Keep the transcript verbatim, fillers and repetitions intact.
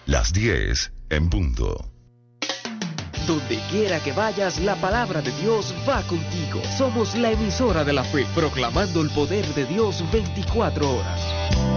Las diez en punto. Donde quiera que vayas, la palabra de Dios va contigo. Somos la emisora de la fe, proclamando el poder de Dios veinticuatro horas.